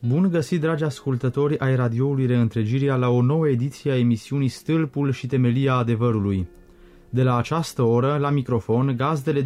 Bun găsit, dragi ascultători ai radioului Reîntregirea, la o nouă ediție a emisiunii Stâlpul și temelia adevărului. De la această oră, la microfon, gazdele